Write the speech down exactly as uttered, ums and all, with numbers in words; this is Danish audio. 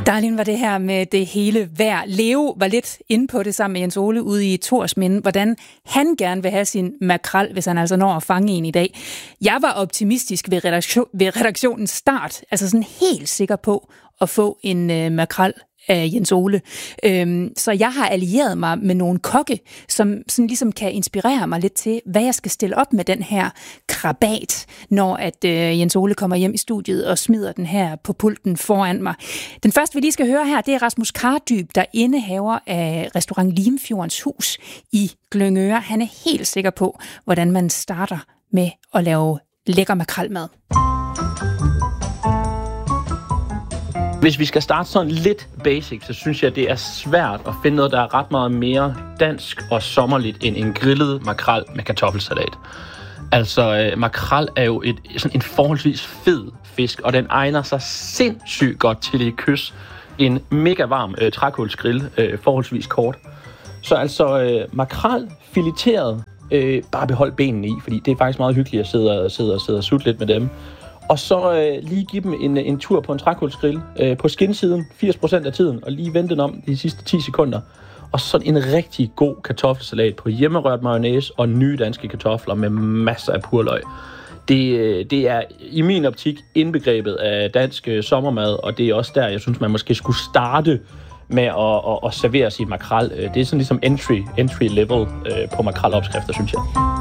Darlene, var det her med det hele værd. Leo var lidt inde på det sammen med Jens Ole ude i Thorsminde, hvordan han gerne vil have sin makrel, hvis han altså når at fange en i dag. Jeg var optimistisk ved, redaktion, ved redaktionens start, altså sådan helt sikker på at få en øh, makrel af Jens Ole. Øhm, så jeg har allieret mig med nogle kokke, som sådan ligesom kan inspirere mig lidt til, hvad jeg skal stille op med den her krabat, når at øh, Jens Ole kommer hjem i studiet og smider den her på pulten foran mig. Den første, vi lige skal høre her, det er Rasmus Kardyb, der indehaver af restaurant Limfjordens Hus i Glyngøre. Han er helt sikker på, hvordan man starter med at lave lækker makrelmad. Hvis vi skal starte sådan lidt basic, så synes jeg, det er svært at finde noget, der er ret meget mere dansk og sommerligt end en grillet makrel med kartoffelsalat. Altså, øh, makrel er jo et, sådan en forholdsvis fed fisk, og den egner sig sindssygt godt til et kys. En mega varm øh, trækålsgrill, øh, forholdsvis kort. Så altså, øh, makrel fileteret, øh, bare behold benene i, fordi det er faktisk meget hyggeligt at sidde og, sidde og, sidde og sutte lidt med dem. Og så øh, lige give dem en, en tur på en trækålsgrill øh, på skinsiden firs procent af tiden, og lige vente den om de sidste ti sekunder. Og så en rigtig god kartoffelsalat på hjemmerørt mayonnaise og nye danske kartofler med masser af purløg. Det, det er i min optik indbegrebet af dansk sommermad, og det er også der, jeg synes, man måske skulle starte med at, at, at servere sit makrel. Det er sådan ligesom entry, entry level på makrelopskrifter, synes jeg.